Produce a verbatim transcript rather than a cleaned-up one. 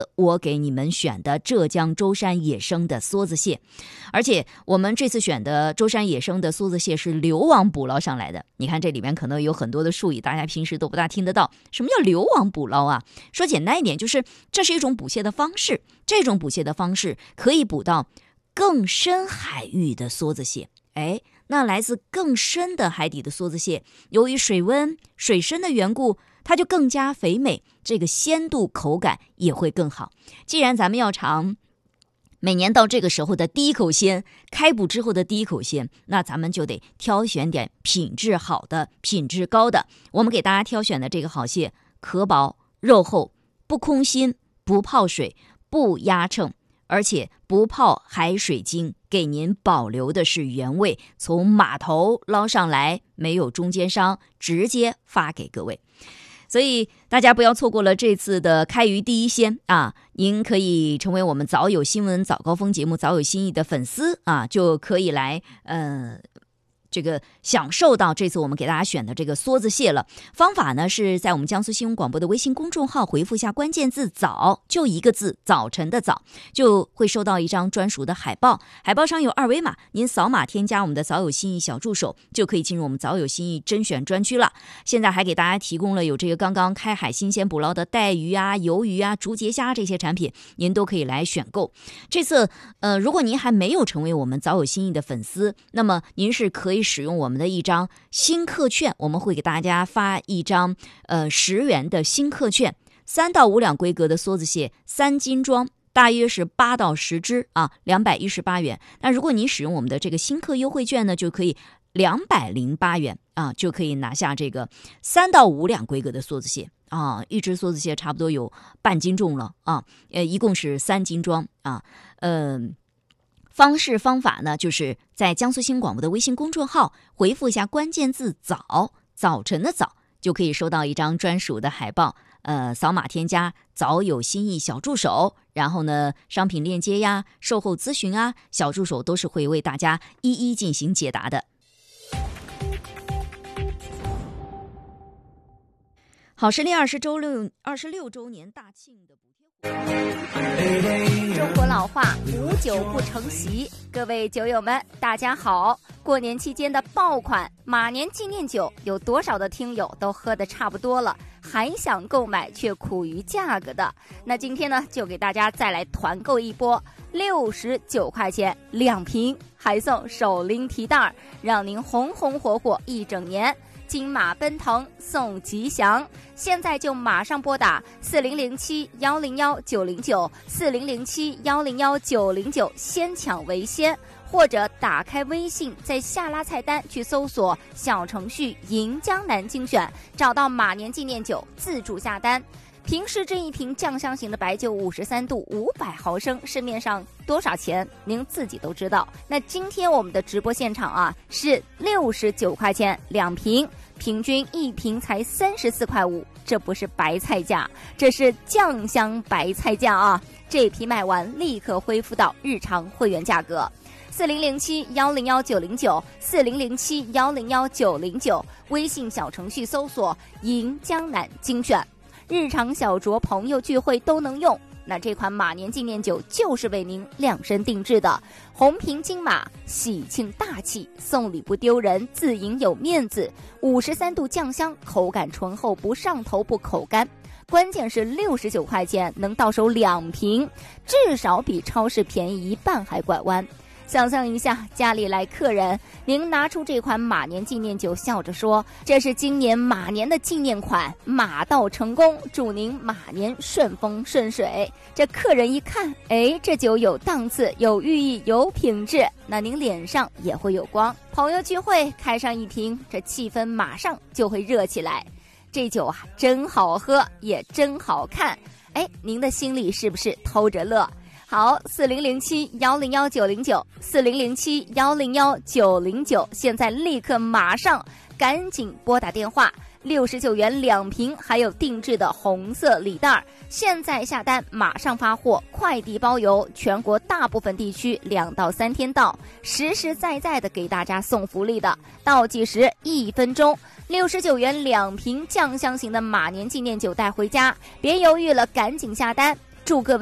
我给你们选的浙江舟山野生的梭子蟹，而且我们这次选的舟山野生的梭子蟹是流网捕捞上来的。你看这里面可能有很多的术语，大家平时都不大听得到。什么叫流网捕捞啊？说简单一点，就是这是一种捕蟹的方式，这种捕蟹的方式可以捕到更深海域的梭子蟹。哎，那来自更深的海底的梭子蟹，由于水温、水深的缘故，它就更加肥美，这个鲜度口感也会更好。既然咱们要尝每年到这个时候的第一口鲜，开捕之后的第一口鲜，那咱们就得挑选点品质好的、品质高的。我们给大家挑选的这个好蟹，壳薄肉厚，不空心，不泡水，不压秤，而且不泡海水精，给您保留的是原味，从码头捞上来，没有中间商，直接发给各位。所以大家不要错过了这次的开渔第一鲜啊！您可以成为我们早有新闻早高峰节目早有新意的粉丝啊，就可以来呃这个享受到这次我们给大家选的这个梭子蟹了。方法呢是在我们江苏新闻广播的微信公众号回复下关键字早，就一个字，早晨的早，就会收到一张专属的海报，海报上有二维码，您扫码添加我们的早有新意小助手，就可以进入我们早有新意甄选专区了。现在还给大家提供了有这个刚刚开海新鲜捕捞的带鱼啊、鱿鱼啊、竹节虾这些产品，您都可以来选购。这次呃，如果您还没有成为我们早有新意的粉丝，那么您是可以使用我们的一张新客券，我们会给大家发一张呃十元的新客券，三到五两规格的梭子蟹三斤装，大约是八到十只啊，两百一十八元。那如果您使用我们的这个新客优惠券呢，就可以两百零八元啊，就可以拿下这个三到五两规格的梭子蟹啊，一只梭子蟹差不多有半斤重了啊，呃，一共是三斤装啊，嗯、呃。方式方法呢，就是在江苏新闻广播的微信公众号回复一下关键字早，早晨的早，就可以收到一张专属的海报，呃，扫码添加早有新意小助手，然后呢，商品链接呀、售后咨询啊，小助手都是会为大家一一进行解答的。好视力二十周六二十六周年大庆的补贴。 中国老话无酒不成席，各位酒友们大家好。过年期间的爆款马年纪念酒，有多少的听友都喝得差不多了，还想购买却苦于价格的，那今天呢就给大家再来团购一波，六十九块钱两瓶，还送手拎提袋，让您红红火火一整年。金马奔腾送吉祥，现在就马上拨打四零零七幺零幺九零九四零零七幺零幺九零九，先抢为先，或者打开微信，在下拉菜单去搜索小程序银江南精选，找到马年纪念酒，自助下单。平时这一瓶酱香型的白酒五十三度五百毫升，市面上多少钱您自己都知道。那今天我们的直播现场啊是六十九块钱两瓶，平均一瓶才三十四块五，这不是白菜价，这是酱香白菜价啊！这批卖完立刻恢复到日常会员价格。四零零七幺零幺九零九四零零七幺零幺九零九，微信小程序搜索银江南精选，日常小酌朋友聚会都能用。那这款马年纪念酒就是为您量身定制的，红瓶金马，喜庆大气，送礼不丢人，自饮有面子。五十三度酱香，口感醇厚，不上头不口干。关键是六十九块钱能到手两瓶，至少比超市便宜一半还拐弯。想象一下，家里来客人，您拿出这款马年纪念酒，笑着说这是今年马年的纪念款，马到成功，祝您马年顺风顺水。这客人一看，哎，这酒有档次，有寓意，有品质，那您脸上也会有光。朋友聚会开上一瓶，这气氛马上就会热起来。这酒啊真好喝，也真好看，哎，您的心里是不是偷着乐？好，四零零七幺零幺九零九四零零七幺零幺九零九，现在立刻马上赶紧拨打电话，六十九元两瓶，还有定制的红色礼袋，现在下单马上发货，快递包邮，全国大部分地区两到三天到，实实在在的给大家送福利的，倒计时一分钟。六十九元两瓶酱香型的马年纪念酒带回家，别犹豫了，赶紧下单。 祝各位